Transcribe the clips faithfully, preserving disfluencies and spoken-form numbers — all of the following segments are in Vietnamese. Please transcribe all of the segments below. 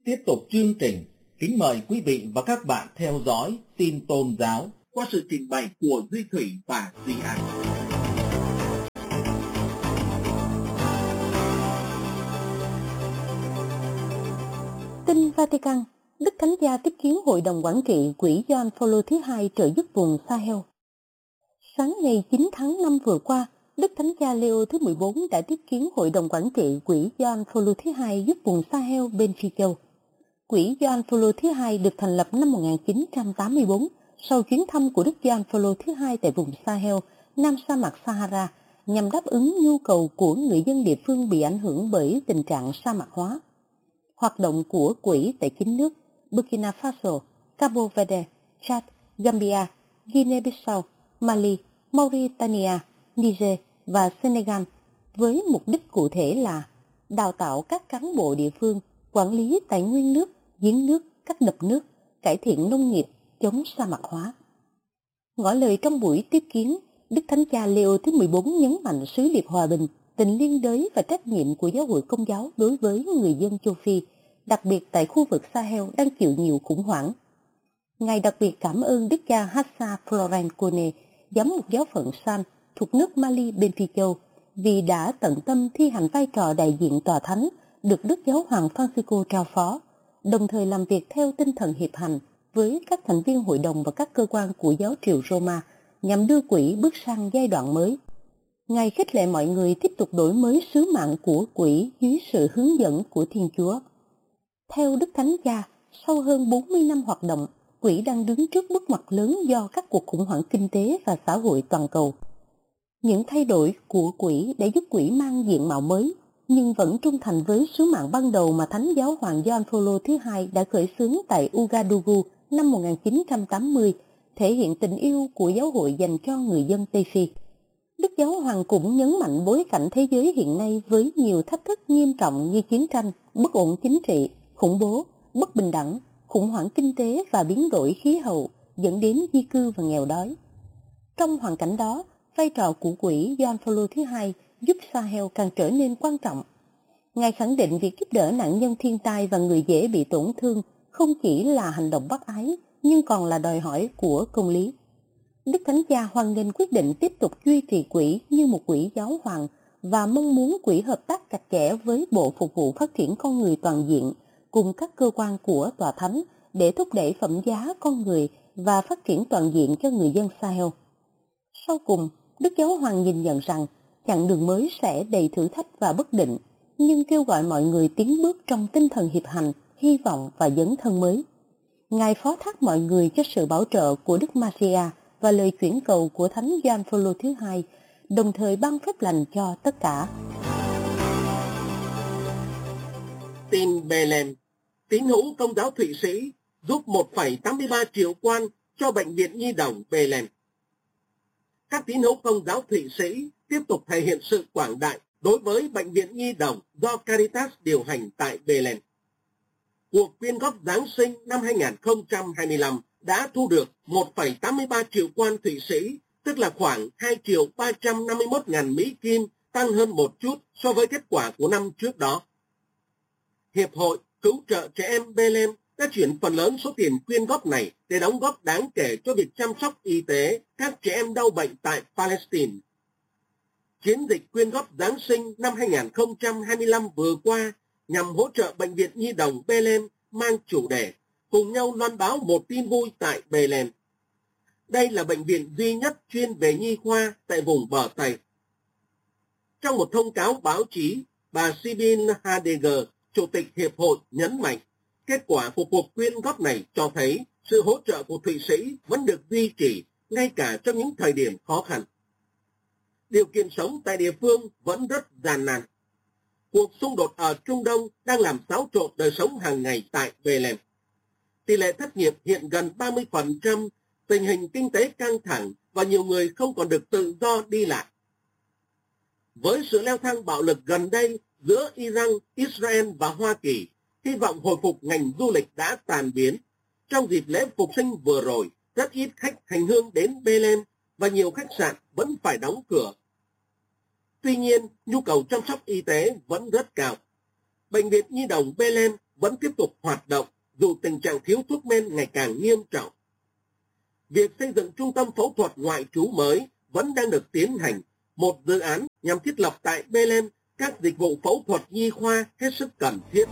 Tiếp tục chương trình, kính mời quý vị và các bạn theo dõi tin tôn giáo qua sự trình bày của Duy Thủy và Duy Anh. Tin Vatican, Đức Thánh Cha tiếp kiến Hội đồng Quản trị Quỹ Gioan Phaolô thứ hai trợ giúp vùng Sahel. Sáng ngày chín tháng năm vừa qua, Đức Thánh Cha Leo thứ mười bốn đã tiếp kiến Hội đồng Quản trị Quỹ Gioan Phaolô thứ hai giúp vùng Sahel bên Phi Châu. Quỹ Gioan Phaolô thứ hai được thành lập năm một nghìn chín trăm tám mươi tư sau chuyến thăm của Đức Gioan Phaolô thứ hai tại vùng Sahel, Nam sa mạc Sahara, nhằm đáp ứng nhu cầu của người dân địa phương bị ảnh hưởng bởi tình trạng sa mạc hóa. Hoạt động của quỹ tại chín nước Burkina Faso, Cabo Verde, Chad, Gambia, Guinea-Bissau, Mali, Mauritania, Niger và Senegal với mục đích cụ thể là đào tạo các cán bộ địa phương, quản lý tài nguyên nước, giếng nước, các đập nước, cải thiện nông nghiệp, chống sa mạc hóa. Ngỏ lời trong buổi tiếp kiến, Đức Thánh Cha Leo thứ mười bốn nhấn mạnh sứ điệp hòa bình, tình liên đới và trách nhiệm của giáo hội Công giáo đối với người dân châu Phi, đặc biệt tại khu vực Sahel đang chịu nhiều khủng hoảng. Ngài đặc biệt cảm ơn Đức cha Hassan Florent Kone, giám mục giáo phận San thuộc nước Mali bên Phi Châu, vì đã tận tâm thi hành vai trò đại diện tòa thánh được Đức Giáo hoàng Francisco trao phó, đồng thời làm việc theo tinh thần hiệp hành với các thành viên hội đồng và các cơ quan của giáo triều Roma nhằm đưa quỹ bước sang giai đoạn mới. Ngài khích lệ mọi người tiếp tục đổi mới sứ mạng của quỹ dưới sự hướng dẫn của Thiên Chúa. Theo Đức Thánh Cha, sau hơn bốn mươi năm hoạt động, quỹ đang đứng trước bước ngoặt lớn do các cuộc khủng hoảng kinh tế và xã hội toàn cầu. Những thay đổi của quỹ đã giúp quỹ mang diện mạo mới, nhưng vẫn trung thành với sứ mạng ban đầu mà Thánh Giáo hoàng Gioan Phaolô thứ hai đã khởi xướng tại Ouagadougou năm một nghìn chín trăm tám mươi, thể hiện tình yêu của giáo hội dành cho người dân Tây Phi. Đức Giáo hoàng cũng nhấn mạnh bối cảnh thế giới hiện nay với nhiều thách thức nghiêm trọng như chiến tranh, bất ổn chính trị, khủng bố, bất bình đẳng, khủng hoảng kinh tế và biến đổi khí hậu dẫn đến di cư và nghèo đói. Trong hoàn cảnh đó, vai trò của quỹ Gioan Phaolô thứ hai giúp Sahel càng trở nên quan trọng. Ngài khẳng định việc giúp đỡ nạn nhân thiên tai và người dễ bị tổn thương không chỉ là hành động bác ái, nhưng còn là đòi hỏi của công lý. Đức Thánh Cha hoan nghênh quyết định tiếp tục duy trì quỹ như một quỹ giáo hoàng và mong muốn quỹ hợp tác chặt chẽ với Bộ Phục vụ Phát triển Con người Toàn diện cùng các cơ quan của Tòa Thánh để thúc đẩy phẩm giá con người và phát triển toàn diện cho người dân Sahel. Sau cùng, Đức Giáo hoàng nhìn nhận rằng chặng đường mới sẽ đầy thử thách và bất định, nhưng kêu gọi mọi người tiến bước trong tinh thần hiệp hành, hy vọng và dấn thân mới. Ngài phó thác mọi người cho sự bảo trợ của Đức Maria và lời chuyển cầu của Thánh Gioan Phaolô thứ hai, đồng thời ban phép lành cho tất cả. Tin Bethlehem, tín hữu Công giáo Thụy Sĩ giúp một phẩy tám mươi ba triệu quan cho Bệnh viện Nhi đồng Bethlehem. Các tín hữu Công giáo Thụy Sĩ tiếp tục thể hiện sự quảng đại đối với Bệnh viện Nhi đồng do Caritas điều hành tại Bethlehem. Cuộc quyên góp Giáng sinh năm hai nghìn không trăm hai mươi lăm đã thu được một phẩy tám mươi ba triệu quan Thụy Sĩ, tức là khoảng hai triệu ba trăm năm mươi mốt ngàn Mỹ Kim, tăng hơn một chút so với kết quả của năm trước đó. Hiệp hội Cứu trợ Trẻ Em Bethlehem đã chuyển phần lớn số tiền quyên góp này để đóng góp đáng kể cho việc chăm sóc y tế các trẻ em đau bệnh tại Palestine. Chiến dịch quyên góp Giáng sinh năm hai nghìn không trăm hai mươi lăm vừa qua nhằm hỗ trợ Bệnh viện Nhi đồng Bethlehem mang chủ đề cùng nhau loan báo một tin vui tại Bethlehem. Đây là bệnh viện duy nhất chuyên về nhi khoa tại vùng bờ Tây. Trong một thông cáo báo chí, bà Sibin Heidegger, Chủ tịch Hiệp hội nhấn mạnh, kết quả của cuộc quyên góp này cho thấy sự hỗ trợ của Thụy Sĩ vẫn được duy trì ngay cả trong những thời điểm khó khăn. Điều kiện sống tại địa phương vẫn rất gian nan. Cuộc xung đột ở Trung Đông đang làm xáo trộn đời sống hàng ngày tại Bethlehem. Tỷ lệ thất nghiệp hiện gần ba mươi phần trăm, tình hình kinh tế căng thẳng và nhiều người không còn được tự do đi lại. Với sự leo thang bạo lực gần đây giữa Iran, Israel và Hoa Kỳ, hy vọng hồi phục ngành du lịch đã tàn biến. Trong dịp lễ phục sinh vừa rồi, rất ít khách hành hương đến Bethlehem và nhiều khách sạn vẫn phải đóng cửa. Tuy nhiên, nhu cầu chăm sóc y tế vẫn rất cao. Bệnh viện Nhi đồng Bethlehem vẫn tiếp tục hoạt động dù tình trạng thiếu thuốc men ngày càng nghiêm trọng. Việc xây dựng trung tâm phẫu thuật ngoại trú mới vẫn đang được tiến hành, một dự án nhằm thiết lập tại Bethlehem các dịch vụ phẫu thuật nhi khoa hết sức cần thiết.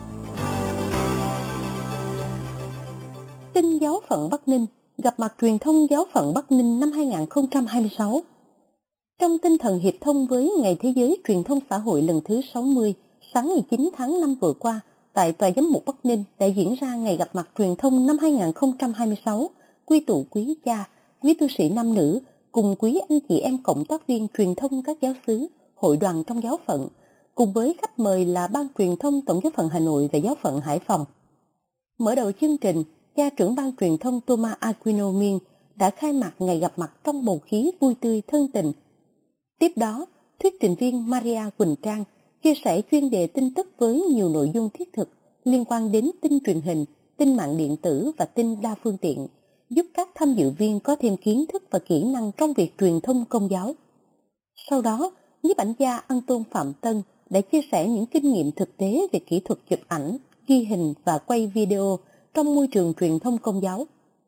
Tin giáo phận Bắc Ninh, gặp mặt truyền thông giáo phận Bắc Ninh năm hai không hai sáu. Trong tinh thần hiệp thông với Ngày Thế giới Truyền thông xã hội lần thứ sáu mươi, sáng ngày chín tháng năm vừa qua, tại Tòa Giám mục Bắc Ninh đã diễn ra ngày gặp mặt truyền thông năm hai không hai sáu, quy tụ quý cha, quý tu sĩ nam nữ, cùng quý anh chị em cộng tác viên truyền thông các giáo xứ, hội đoàn trong giáo phận, cùng với khách mời là Ban truyền thông Tổng giáo phận Hà Nội và giáo phận Hải Phòng. Mở đầu chương trình, cha trưởng ban truyền thông Thomas Aquino Miên đã khai mạc ngày gặp mặt trong bầu khí vui tươi thân tình. Tiếp đó, thuyết trình viên Maria Quỳnh Trang chia sẻ chuyên đề tin tức với nhiều nội dung thiết thực liên quan đến tin truyền hình, tin mạng điện tử và tin đa phương tiện, giúp các tham dự viên có thêm kiến thức và kỹ năng trong việc truyền thông công giáo. Sau đó, nhiếp ảnh gia Anton Phạm Tân đã chia sẻ những kinh nghiệm thực tế về kỹ thuật chụp ảnh, ghi hình và quay video trong môi trường truyền thông công giáo.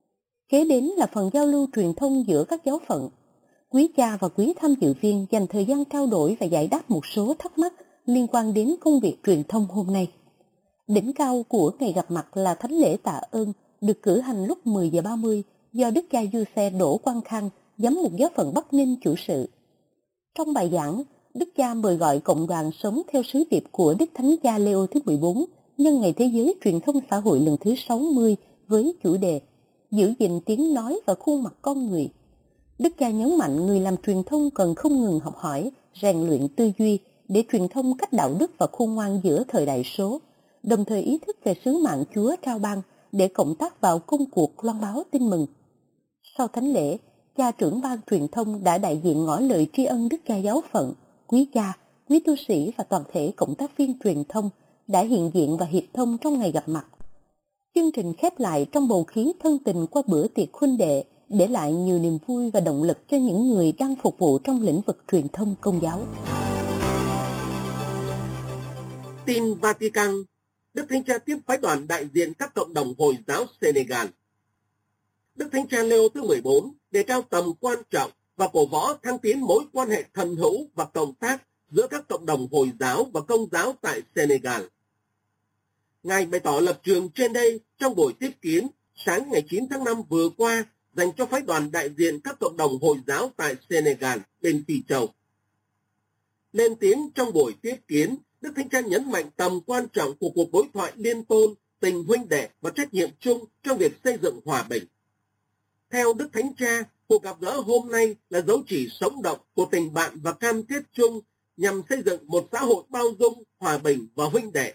Kế đến là phần giao lưu truyền thông giữa các giáo phận. Quý cha và quý tham dự viên dành thời gian trao đổi và giải đáp một số thắc mắc liên quan đến công việc truyền thông hôm nay. Đỉnh cao của ngày gặp mặt là thánh lễ tạ ơn được cử hành lúc mười giờ ba mươi do Đức cha Giuse Đỗ Quang Khang, giám mục giáo phận Bắc Ninh chủ sự. Trong bài giảng, Đức cha mời gọi cộng đoàn sống theo sứ điệp của Đức Thánh Cha Leo thứ mười bốn nhân Ngày Thế giới Truyền thông xã hội lần thứ sáu mươi với chủ đề giữ gìn tiếng nói và khuôn mặt con người. Đức cha nhấn mạnh người làm truyền thông cần không ngừng học hỏi, rèn luyện tư duy để truyền thông cách đạo đức và khôn ngoan giữa thời đại số, đồng thời ý thức về sứ mạng Chúa trao ban để cộng tác vào công cuộc loan báo tin mừng. Sau thánh lễ, cha trưởng ban truyền thông đã đại diện ngỏ lời tri ân Đức cha giáo phận, quý cha, quý tu sĩ và toàn thể cộng tác viên truyền thông đã hiện diện và hiệp thông trong ngày gặp mặt. Chương trình khép lại trong bầu khí thân tình qua bữa tiệc huynh đệ, để lại nhiều niềm vui và động lực cho những người đang phục vụ trong lĩnh vực truyền thông công giáo. Tin Vatican, Đức Thánh Cha tiếp phái đoàn đại diện các cộng đồng Hồi giáo Senegal. Đức Thánh Cha Leo thứ mười bốn đề cao tầm quan trọng và cổ võ thăng tiến mối quan hệ thần hữu và cộng tác giữa các cộng đồng Hồi giáo và Công giáo tại Senegal. Ngài bày tỏ lập trường trên đây trong buổi tiếp kiến sáng ngày chín tháng năm vừa qua dành cho phái đoàn đại diện các cộng đồng Hồi giáo tại Senegal bên Phi Châu. Lên tiếng trong buổi tiếp kiến, Đức Thánh Cha nhấn mạnh tầm quan trọng của cuộc đối thoại liên tôn, tình huynh đệ và trách nhiệm chung trong việc xây dựng hòa bình. Theo Đức Thánh Cha, cuộc gặp gỡ hôm nay là dấu chỉ sống động của tình bạn và cam kết chung nhằm xây dựng một xã hội bao dung, hòa bình và huynh đệ.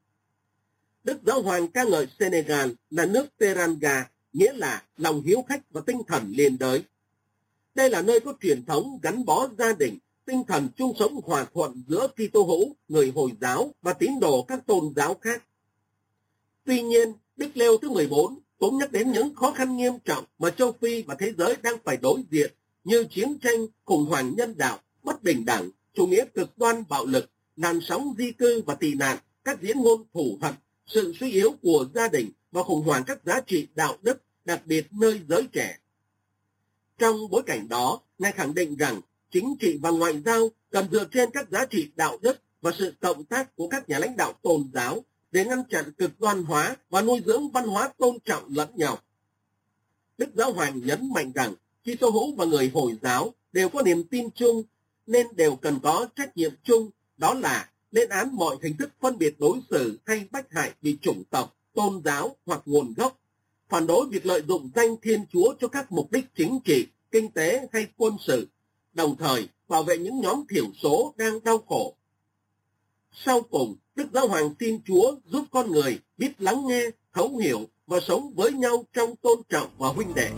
Đức Giáo Hoàng ca ngợi Senegal là nước Teranga, nghĩa là lòng hiếu khách và tinh thần liên đới. Đây là nơi có truyền thống gắn bó gia đình, tinh thần chung sống hòa thuận giữa Kitô hữu, người Hồi giáo và tín đồ các tôn giáo khác. Tuy nhiên, Đức Leo thứ mười bốn cũng nhắc đến những khó khăn nghiêm trọng mà châu Phi và thế giới đang phải đối diện như chiến tranh, khủng hoảng nhân đạo, bất bình đẳng, chủ nghĩa cực đoan bạo lực, làn sóng di cư và tị nạn, các diễn ngôn thù hận, sự suy yếu của gia đình và khủng hoảng các giá trị đạo đức, đặc biệt nơi giới trẻ. Trong bối cảnh đó, Ngài khẳng định rằng chính trị và ngoại giao cần dựa trên các giá trị đạo đức và sự cộng tác của các nhà lãnh đạo tôn giáo để ngăn chặn cực đoan hóa và nuôi dưỡng văn hóa tôn trọng lẫn nhau. Đức Giáo Hoàng nhấn mạnh rằng Kitô hữu và người Hồi giáo đều có niềm tin chung nên đều cần có trách nhiệm chung, đó là lên án mọi hình thức phân biệt đối xử hay bách hại vì chủng tộc, tôn giáo hoặc nguồn gốc, phản đối việc lợi dụng danh Thiên Chúa cho các mục đích chính trị, kinh tế hay quân sự, đồng thời bảo vệ những nhóm thiểu số đang đau khổ. Sau cùng, Đức Giáo Hoàng xin Chúa giúp con người biết lắng nghe, thấu hiểu và sống với nhau trong tôn trọng và huynh đệ.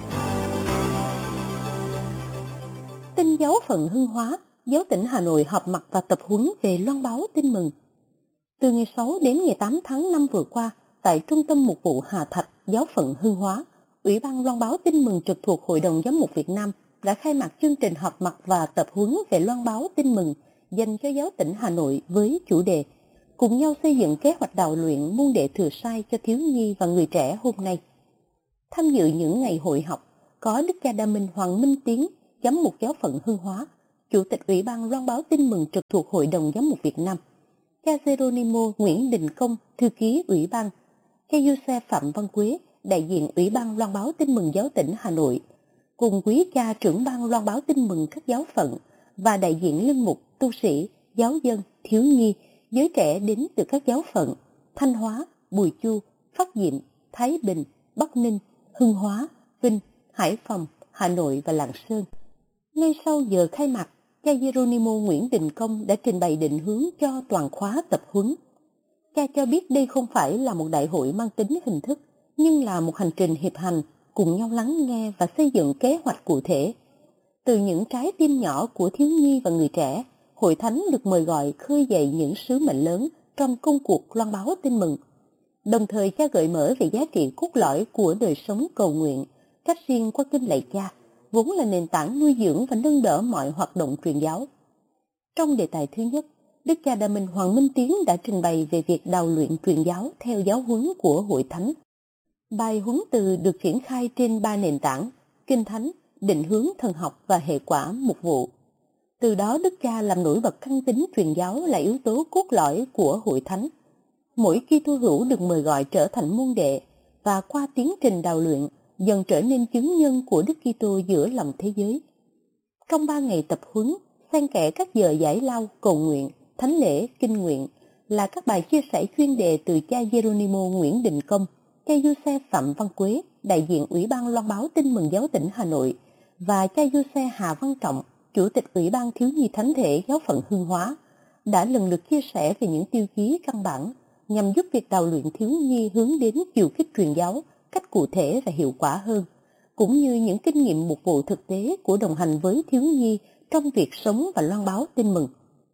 Tin giáo phận Hưng Hóa, giáo tỉnh Hà Nội họp mặt và tập huấn về loan báo tin mừng. Từ ngày sáu đến ngày tám tháng năm vừa qua, tại Trung tâm Mục vụ Hà Thạch, giáo phận Hưng Hóa, Ủy ban loan báo tin mừng trực thuộc Hội đồng Giám mục Việt Nam đã khai mạc chương trình họp mặt và tập huấn về loan báo tin mừng dành cho giáo tỉnh Hà Nội với chủ đề cùng nhau xây dựng kế hoạch đào luyện môn đệ thừa sai cho thiếu nhi và người trẻ hôm nay. Tham dự những ngày hội học có Đức cha Đa Minh Hoàng Minh Tiến, giám mục giáo phận Hương Hóa, Chủ tịch Ủy ban Loan báo Tin mừng trực thuộc Hội đồng Giám mục Việt Nam, cha Geronimo Nguyễn Đình Công, thư ký Ủy ban, cha Giuse Phạm Văn Quế, đại diện Ủy ban Loan báo Tin mừng giáo tỉnh Hà Nội, cùng quý cha trưởng ban Loan báo Tin mừng các giáo phận và đại diện linh mục, tu sĩ, giáo dân, thiếu nhi, giới trẻ đến từ các giáo phận Thanh Hóa, Bùi Chu, Phát Diệm, Thái Bình, Bắc Ninh, Hưng Hóa, Vinh, Hải Phòng, Hà Nội và Lạng Sơn. Ngay sau giờ khai mạc, cha Geronimo Nguyễn Đình Công đã trình bày định hướng cho toàn khóa tập huấn. Cha cho biết đây không phải là một đại hội mang tính hình thức, nhưng là một hành trình hiệp hành, cùng nhau lắng nghe và xây dựng kế hoạch cụ thể. Từ những trái tim nhỏ của thiếu nhi và người trẻ, Hội Thánh được mời gọi khơi dậy những sứ mệnh lớn trong công cuộc loan báo tin mừng. Đồng thời cha gợi mở về giá trị cốt lõi của đời sống cầu nguyện, cách riêng qua kinh lạy cha, vốn là nền tảng nuôi dưỡng và nâng đỡ mọi hoạt động truyền giáo. Trong đề tài thứ nhất, Đức cha Đa Minh Hoàng Minh Tiến đã trình bày về việc đào luyện truyền giáo theo giáo huấn của Hội Thánh. Bài huấn từ được triển khai trên ba nền tảng: Kinh Thánh, định hướng thần học và hệ quả mục vụ. Từ đó Đức cha làm nổi bật căn tính truyền giáo là yếu tố cốt lõi của Hội Thánh. Mỗi Kitô hữu được mời gọi trở thành môn đệ và qua tiến trình đào luyện dần trở nên chứng nhân của Đức Kitô giữa lòng thế giới. Trong ba ngày tập huấn, xen kẽ các giờ giải lao, cầu nguyện, thánh lễ, kinh nguyện là các bài chia sẻ chuyên đề từ cha Geronimo Nguyễn Đình Công, cha Giuse Phạm Văn Quế, đại diện Ủy ban Loan báo Tin mừng giáo tỉnh Hà Nội, và cha Giuse Hà Văn Trọng, Chủ tịch Ủy ban Thiếu nhi Thánh thể giáo phận Hương Hóa, đã lần lượt chia sẻ về những tiêu chí căn bản nhằm giúp việc đào luyện thiếu nhi hướng đến chiều kích truyền giáo cách cụ thể và hiệu quả hơn, cũng như những kinh nghiệm mục vụ thực tế của đồng hành với thiếu nhi trong việc sống và loan báo tin mừng.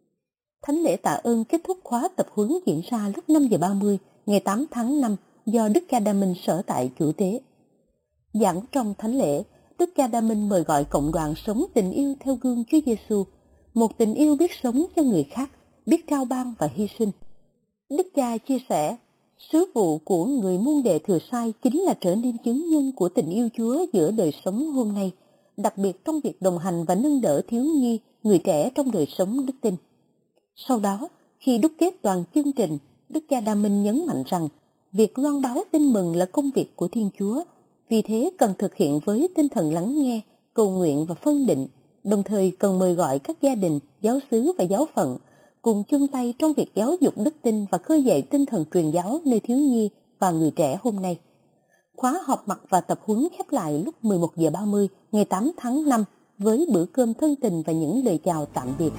Thánh lễ tạ ơn kết thúc khóa tập huấn diễn ra lúc năm giờ ba mươi ngày tám tháng năm do Đức cha Đa Minh sở tại chủ tế. Giảng trong thánh lễ, Đức cha Đa Minh mời gọi cộng đoàn sống tình yêu theo gương Chúa Giêsu, một tình yêu biết sống cho người khác, biết trao ban và hy sinh. Đức cha chia sẻ, sứ vụ của người môn đệ thừa sai chính là trở nên chứng nhân của tình yêu Chúa giữa đời sống hôm nay, đặc biệt trong việc đồng hành và nâng đỡ thiếu nhi, người trẻ trong đời sống đức tin. Sau đó, khi đúc kết toàn chương trình, Đức cha Đa Minh nhấn mạnh rằng việc loan báo tin mừng là công việc của Thiên Chúa, vì thế cần thực hiện với tinh thần lắng nghe, cầu nguyện và phân định, đồng thời cần mời gọi các gia đình, giáo xứ và giáo phận cùng chung tay trong việc giáo dục đức tin và khơi dậy tinh thần truyền giáo nơi thiếu nhi và người trẻ hôm nay. Khóa họp mặt và tập huấn khép lại lúc mười một giờ ba mươi ngày tám tháng năm với bữa cơm thân tình và những lời chào tạm biệt.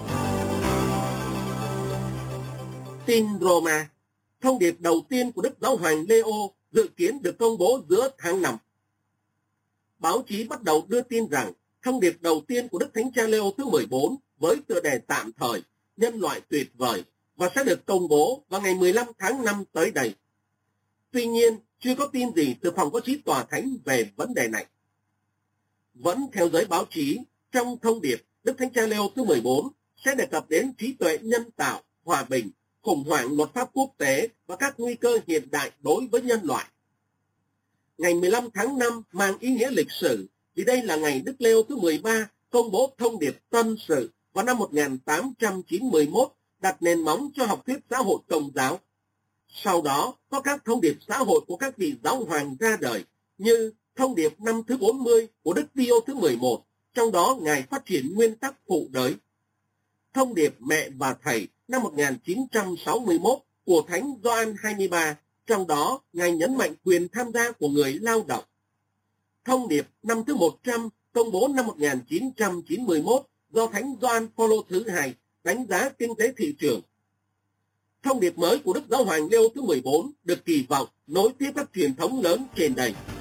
Tin Roma, thông điệp đầu tiên của Đức Giáo hoàng Leo dự kiến được công bố giữa tháng năm. Báo chí bắt đầu đưa tin rằng thông điệp đầu tiên của Đức Thánh Cha Leo thứ mười bốn với tựa đề tạm thời Nhân loại tuyệt vời và sẽ được công bố vào ngày mười lăm tháng năm tới đây. Tuy nhiên, chưa có tin gì từ phòng báo chí tòa thánh về vấn đề này. Vẫn theo giới báo chí, trong thông điệp, Đức Thánh Cha Leo thứ mười bốn sẽ đề cập đến trí tuệ nhân tạo, hòa bình, khủng hoảng luật pháp quốc tế và các nguy cơ hiện đại đối với nhân loại. Ngày mười lăm tháng năm mang ý nghĩa lịch sử vì đây là ngày Đức Leo thứ mười ba công bố thông điệp tân sự vào năm một nghìn tám trăm chín mươi mốt, đặt nền móng cho học thuyết xã hội Công giáo. Sau đó có các thông điệp xã hội của các vị giáo hoàng ra đời, như thông điệp năm thứ bốn mươi của Đức Pio thứ mười một, trong đó Ngài phát triển nguyên tắc phụ đới. Thông điệp Mẹ và Thầy năm một nghìn chín trăm sáu mươi mốt của Thánh Gioan hai mươi ba, trong đó Ngài nhấn mạnh quyền tham gia của người lao động. Thông điệp năm thứ một trăm công bố năm một nghìn chín trăm chín mươi mốt do Thánh Gioan Phaolô thứ hai đánh giá kinh tế thị trường. Thông điệp mới của Đức Giáo hoàng Leo thứ mười bốn được kỳ vọng nối tiếp các truyền thống lớn trên đây.